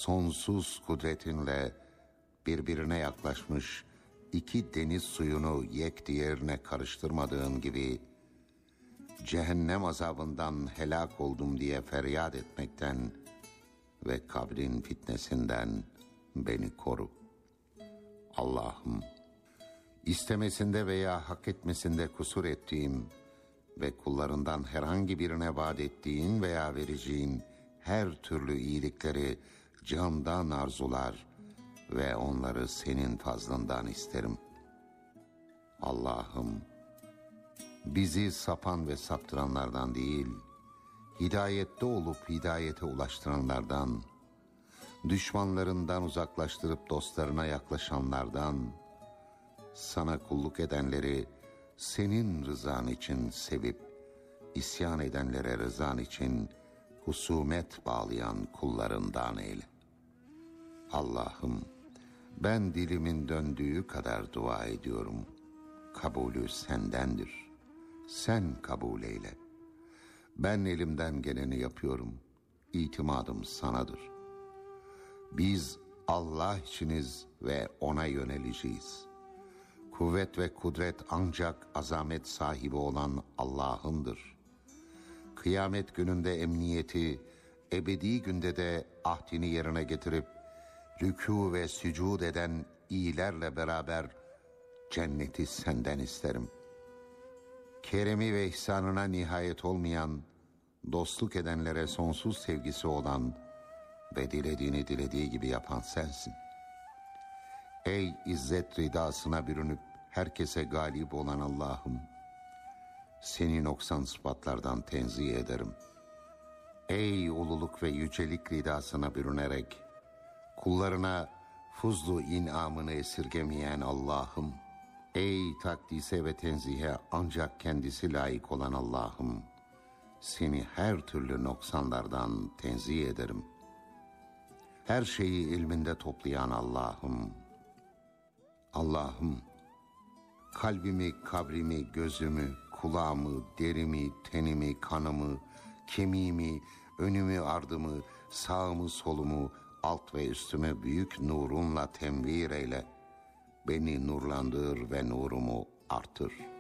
sonsuz kudretinle birbirine yaklaşmış iki deniz suyunu yek diğerine karıştırmadığın gibi, cehennem azabından helak oldum diye feryat etmekten ve kabrin fitnesinden beni koru. Allah'ım, istemesinde veya hak etmesinde kusur ettiğim ve kullarından herhangi birine vaat ettiğin veya vereceğin her türlü iyilikleri candan arzular ve onları senin fazlından isterim. Allah'ım, bizi sapan ve saptıranlardan değil, hidayette olup hidayete ulaştıranlardan, düşmanlarından uzaklaştırıp dostlarına yaklaşanlardan, sana kulluk edenleri senin rızan için sevip, isyan edenlere rızan için husumet bağlayan kullarından eyle. Allah'ım, ben dilimin döndüğü kadar dua ediyorum. Kabulü sendendir. Sen kabul eyle. Ben elimden geleni yapıyorum. İtimadım sanadır. Biz Allah içiniz ve ona yöneleceğiz. Kuvvet ve kudret ancak azamet sahibi olan Allah'ındır. Kıyamet gününde emniyeti, ebedi günde de ahdini yerine getirip rükû ve sücud eden iyilerle beraber cenneti senden isterim. Keremi ve ihsanına nihayet olmayan, dostluk edenlere sonsuz sevgisi olan ve dilediğini dilediği gibi yapan sensin. Ey izzet ridasına bürünüp herkese galip olan Allah'ım, seni noksan sıfatlardan tenzih ederim. Ey ululuk ve yücelik ridasına bürünerek kullarına fuzlu inamını esirgemeyen Allah'ım, ey takdise ve tenzihe ancak kendisi layık olan Allah'ım, seni her türlü noksanlardan tenzih ederim. Her şeyi ilminde toplayan Allah'ım, Allah'ım, kalbimi, kabrimi, gözümü, kulağımı, derimi, tenimi, kanımı, kemiğimi, önümü, ardımı, sağımı, solumu, alt ve üstümü büyük nurunla tenvir eyle. Beni nurlandır ve nurumu artır.